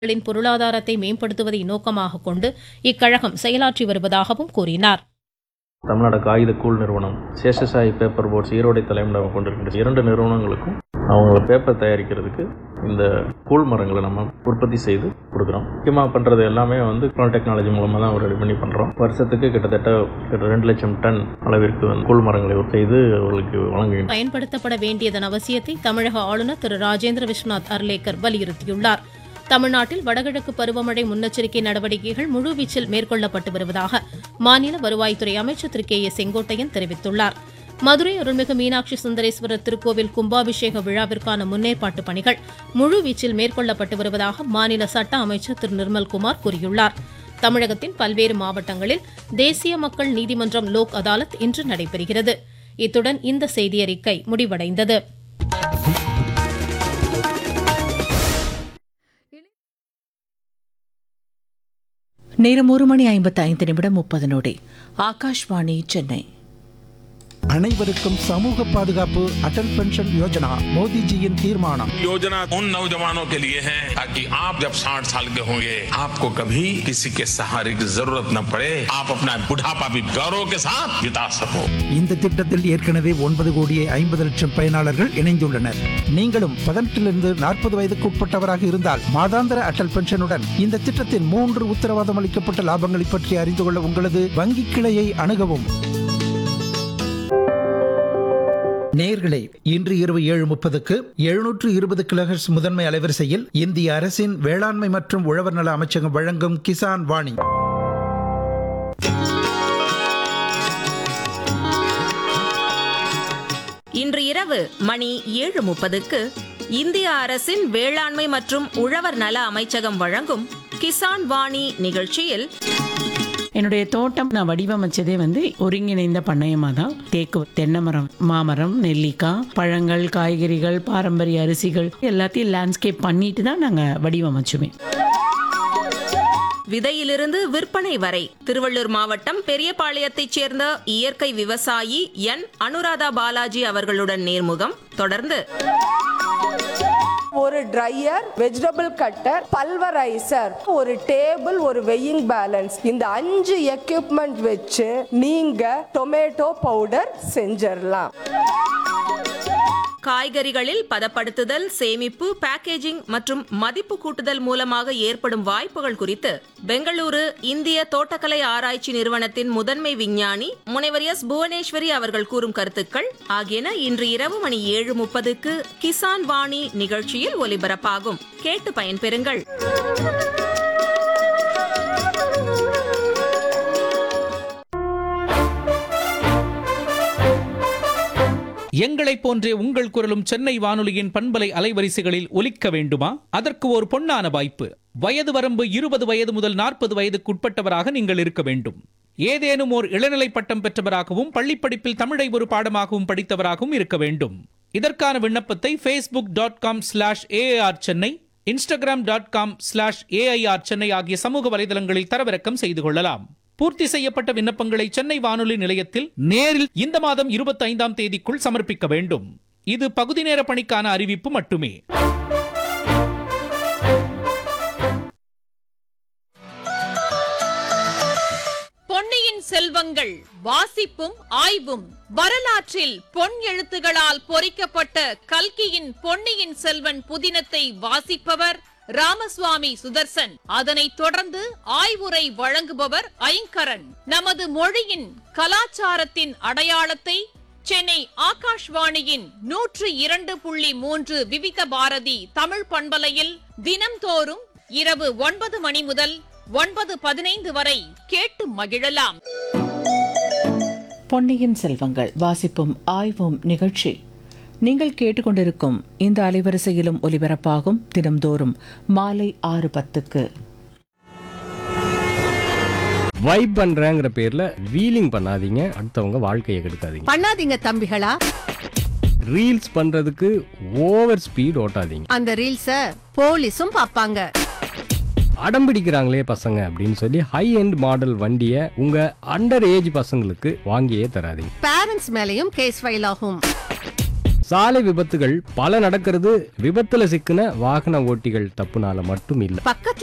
களின் பொருளாதாரத்தை மேம்படுத்துவதை நோக்கமாக கொண்டு இக்கழகம் செயலாற்றி வருவதாகவும் கூறினார். தமிழ்நாடு காகித கூழ் நிறுவனம், சேஷசாயி பேப்பர் போர்ட்ஸ் ஈரோடை தலைமையிடம் கொண்டிருக்கின்ற 2 நிறுவனங்களுக்கும் அவங்க பேப்பர் தயாரிக்கிறதுக்கு இந்த கூழ் மரங்களை நம்ம உற்பத்தி செய்து கொடுக்குறோம். முக்கியமாக பண்ணுறது எல்லாமே டெக்னாலஜி மூலமாக தான் ரெடி பண்ணி பண்ணுறோம். வருஷத்துக்கு கிட்டத்தட்ட 2 லட்சம் டன் அளவிற்கு கூழ் மரங்களை செய்து அவர்களுக்கு வழங்குகின்றனர். பயன்படுத்தப்பட வேண்டியதன் அவசியத்தை தமிழக ஆளுநர் திரு ராஜேந்திர விஸ்வநாத் அர்லேக்கர் வலியுறுத்தியுள்ளார். தமிழ்நாட்டில் வடகிழக்கு பருவமழை முன்னெச்சரிக்கை நடவடிக்கைகள் முழுவீச்சில் மேற்கொள்ளப்பட்டு வருவதாக மாநில வருவாய்த்துறை அமைச்சர் திரு கே. செங்கோட்டையன் தெரிவித்துள்ளார். மதுரை அருள்மிகு மீனாட்சி சுந்தரேஸ்வரர் திருக்கோவில் கும்பாபிஷேக விழாவிற்கான முன்னேற்பாட்டு பணிகள் முழுவீச்சில் மேற்கொள்ளப்பட்டு வருவதாக மாநில சட்ட அமைச்சர் திரு நிர்மல்குமார் கூறியுள்ளார். தமிழகத்தின் பல்வேறு மாவட்டங்களில் தேசிய மக்கள் நீதிமன்றம் லோக் அதாலத் இன்று நடைபெறுகிறது. இத்துடன் இந்த செய்தியறிக்கை முடிவடைந்தது. நேரம் 1:55:30 ஆகாஷ்வாணி சென்னை. அனைவருக்கும் சமூக பாதுகாப்பு அடல் பென்ஷன் யோஜனா மோடிஜியின் தீர்மானம். योजना उन नौजवानों के लिए है ताकि आप जब 60 साल के होंगे आपको कभी किसी के सहारे की जरूरत न पड़े, आप अपना बुढ़ापा भी गौरव के साथ बिता सको. இந்த திட்டத்தில் ஏற்கனவே 9,50,00,000 பயனாளர்கள் இணைந்துள்ளனர். நீங்களும் 18 40 வயதுக்கு உட்பட்டவராக இருந்தால் மாதாந்திர அடல் பென்ஷனுடன் இந்த திட்டத்தின் 3 உத்தரவாதம் அளிக்கப்பட்ட லாபங்களை பற்றி அறிந்து கொள்ள உங்களது வங்கி கிளையை அணுகவும். நேயர்களே, இன்று இரவு 7:30க்கு 720 கிலோஹெர்ட்ஸ் முதன்மை அலைவரிசையில் இந்திய அரசின் வேளாண்மை மற்றும் உழவர் நல அமைச்சகம் வழங்கும் கிசான் வாணி. இன்று இரவு மணி 7:30க்கு இந்திய அரசின் வேளாண்மை மற்றும் உழவர் நல அமைச்சகம் வழங்கும் கிசான் வாணி நிகழ்ச்சியில் என்னுடைய தோட்டம் நான் வடிவமைச்சதே ஒருங்கிணைந்த பண்ணையமாக தான். தேக்கு, தென்னை மரம், மாமரம், நெல்லிக்காய், பழங்கள், காய்கறிகள், பாரம்பரிய அரிசிகள் எல்லாத்தையும் லேண்ட்ஸ்கேப் பண்ணிட்டு தான் நாங்கள் வடிவமைச்சுமே. விதையிலிருந்து விற்பனை வரை திருவள்ளூர் மாவட்டம் பெரியபாளையத்தைச் சேர்ந்த இயற்கை விவசாயி என் அனுராதா பாலாஜி அவர்களுடன் நேர்முகம். தொடர்ந்து ஒரு ட்ரையர், வெஜிடபிள் கட்டர், பல்வரைசர், ஒரு டேபிள், ஒரு வெயிங் பேலன்ஸ், இந்த 5 எக்யூப்மெண்ட் வச்சு நீங்க டொமேட்டோ பவுடர் செஞ்சிடலாம். காய்கறிகளில் பதப்படுத்துதல், சேமிப்பு, பேக்கேஜிங் மற்றும் மதிப்பு கூட்டுதல் மூலமாக ஏற்படும் வாய்ப்புகள் குறித்து பெங்களூரு இந்திய தோட்டக்கலை ஆராய்ச்சி நிறுவனத்தின் முதன்மை விஞ்ஞானி முனைவர் எஸ். புவனேஸ்வரி அவர்கள் கூறும் கருத்துக்கள் ஆகியன இன்று இரவு மணி 7:30க்கு கிசான் வாணி நிகழ்ச்சியில் ஒலிபரப்பாகும். கேட்டு பயன்பெறுங்கள். எங்களைப் போன்றே உங்கள் குரலும் சென்னை வானொலியின் பண்பலை அலைவரிசைகளில் ஒலிக்க வேண்டுமா? அதற்கு ஒரு பொன்னான வாய்ப்பு. வயது வரம்பு 20 வயது முதல் 40 வயதுக்குட்பட்டவராக நீங்கள் இருக்க வேண்டும். ஏதேனும் ஓர் இளநிலை பட்டம் பெற்றவராகவும் பள்ளிப்படிப்பில் தமிழை ஒரு பாடமாகவும் படித்தவராகவும் இருக்க வேண்டும். இதற்கான விண்ணப்பத்தை facebook.com/AIR சென்னை, instagram.com/AIR சென்னை ஆகிய சமூக வலைதளங்களில் தரவிறக்கம் செய்து கொள்ளலாம். பூர்த்தி செய்யப்பட்ட விண்ணப்பங்களை சென்னை வானொலி நிலையத்தில் நேரில் இந்த மாதம் 25ஆம் தேதிக்குள் சமர்ப்பிக்க வேண்டும். இது பகுதி நேர பணிக்கான அறிவிப்பு மட்டுமே. பொன்னியின் செல்வங்கள் வாசிப்பும் ஆய்வும். வரலாற்றில் பொன் எழுத்துகளால் பொறிக்கப்பட்ட கல்கியின் பொன்னியின் செல்வன் புதினத்தை வாசிப்பவர் ராமசுவாமி சுதர்சன். அதனைத் தொடர்ந்து ஆய்வுரை வழங்குபவர் ஐங்கரன். நமது மொழியின் கலாச்சாரத்தின் அடையாளத்தை சென்னை ஆகாஷ்வாணியின் 102.3 விவித பாரதி தமிழ் பண்பலையில் தினம்தோறும் இரவு 9 மணி முதல் 9:15 வரை கேட்டு மகிழலாம். பொன்னியின் செல்வங்கள் வாசிப்பும் ஆய்வும் நிகழ்ச்சி நீங்கள் கேட்டுக்கொண்டிருக்கும் இந்த அலைவரிசையிலும் ஒலிபரப்பாகும். தினம்தோறும் மாலை 6:10க்கு. வைப் பண்றேங்கிற பேர்ல வீலிங் பண்ணாதீங்க, அடுத்தவங்க வாழ்க்கையை கெடுக்காதீங்க. பண்ணாதீங்க தம்பிகளா. ரீல்ஸ் பண்றதுக்கு ஓவர் ஸ்பீட் ஓட்டாதீங்க. அந்த ரீல்ஸ போலீஸும் பாப்பாங்க. அடம் பிடிக்கிறாங்களே பசங்க அப்படின்னு சொல்லி ஹை எண்ட் மாடல் வண்டியை உங்க அண்டர் ஏஜ் பசங்களுக்கு வாங்கியே தராதீங்க. பேரண்ட்ஸ் மேலயும் கேஸ் ஃபைல் ஆகும். சாலை விபத்துகள் பல நடக்கிறது விபத்துல சிக்கின வாகன ஓட்டிகள் தப்புனால மட்டும் இல்ல. பக்கத்துல